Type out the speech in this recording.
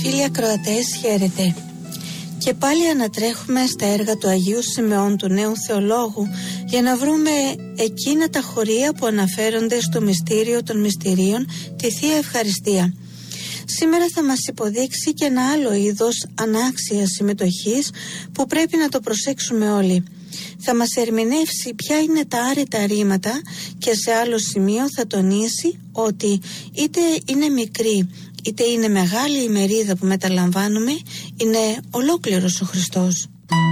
Φίλοι ακροατές, χαίρετε. Και πάλι ανατρέχουμε στα έργα του Αγίου Σιμεών, του νέου θεολόγου, για να βρούμε εκείνα τα χωρία που αναφέρονται στο μυστήριο των μυστηρίων, τη Θεία Ευχαριστία. Σήμερα θα μας υποδείξει και ένα άλλο είδος ανάξιας συμμετοχής που πρέπει να το προσέξουμε όλοι. Θα μας ερμηνεύσει ποια είναι τα άρετα ρήματα και σε άλλο σημείο θα τονίσει ότι είτε είναι μικρή είτε είναι μεγάλη η μερίδα που μεταλαμβάνουμε, είναι ολόκληρος ο Χριστός.